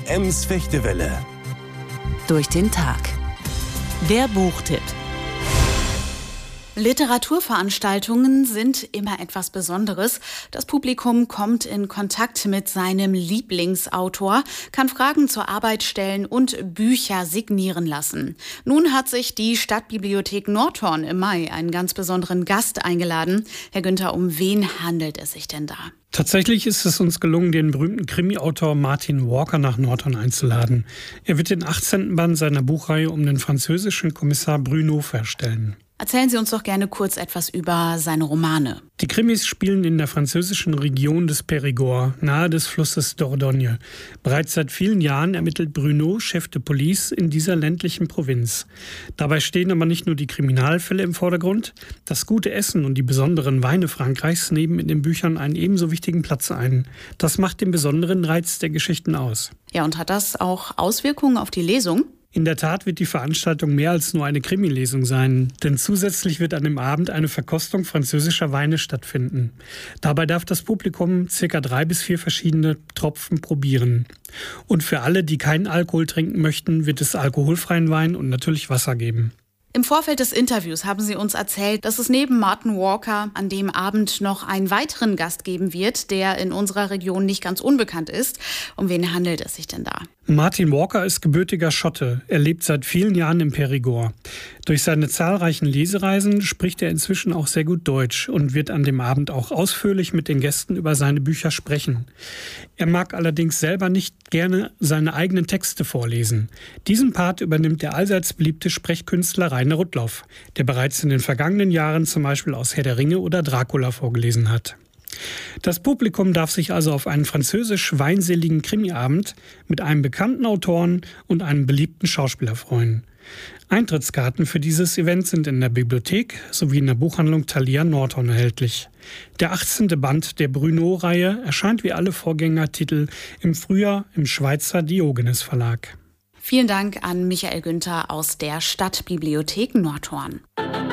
Ems Fechtewelle. Durch den Tag. Der Buchtipp. Literaturveranstaltungen sind immer etwas Besonderes. Das Publikum kommt in Kontakt mit seinem Lieblingsautor, kann Fragen zur Arbeit stellen und Bücher signieren lassen. Nun hat sich die Stadtbibliothek Nordhorn im Mai einen ganz besonderen Gast eingeladen. Herr Günther, um wen handelt es sich denn da? Tatsächlich ist es uns gelungen, den berühmten Krimi-Autor Martin Walker nach Nordhorn einzuladen. Er wird den 18. Band seiner Buchreihe um den französischen Kommissar Bruno vorstellen. Erzählen Sie uns doch gerne kurz etwas über seine Romane. Die Krimis spielen in der französischen Region des Périgord, nahe des Flusses Dordogne. Bereits seit vielen Jahren ermittelt Bruno, Chef de Police, in dieser ländlichen Provinz. Dabei stehen aber nicht nur die Kriminalfälle im Vordergrund. Das gute Essen und die besonderen Weine Frankreichs nehmen in den Büchern einen ebenso wichtigen Platz ein. Das macht den besonderen Reiz der Geschichten aus. Ja, und hat das auch Auswirkungen auf die Lesung? In der Tat wird die Veranstaltung mehr als nur eine Krimi-Lesung sein, denn zusätzlich wird an dem Abend eine Verkostung französischer Weine stattfinden. Dabei darf das Publikum ca. 3 bis 4 verschiedene Tropfen probieren. Und für alle, die keinen Alkohol trinken möchten, wird es alkoholfreien Wein und natürlich Wasser geben. Im Vorfeld des Interviews haben Sie uns erzählt, dass es neben Martin Walker an dem Abend noch einen weiteren Gast geben wird, der in unserer Region nicht ganz unbekannt ist. Um wen handelt es sich denn da? Martin Walker ist gebürtiger Schotte. Er lebt seit vielen Jahren im Périgord. Durch seine zahlreichen Lesereisen spricht er inzwischen auch sehr gut Deutsch und wird an dem Abend auch ausführlich mit den Gästen über seine Bücher sprechen. Er mag allerdings selber nicht gerne seine eigenen Texte vorlesen. Diesen Part übernimmt der allseits beliebte Sprechkünstler Rainer Rudloff, der bereits in den vergangenen Jahren zum Beispiel aus Herr der Ringe oder Dracula vorgelesen hat. Das Publikum darf sich also auf einen französisch-weinseligen Krimiabend mit einem bekannten Autoren und einem beliebten Schauspieler freuen. Eintrittskarten für dieses Event sind in der Bibliothek sowie in der Buchhandlung Thalia Nordhorn erhältlich. Der 18. Band der Bruno-Reihe erscheint wie alle Vorgängertitel im Frühjahr im Schweizer Diogenes Verlag. Vielen Dank an Michael Günther aus der Stadtbibliothek Nordhorn.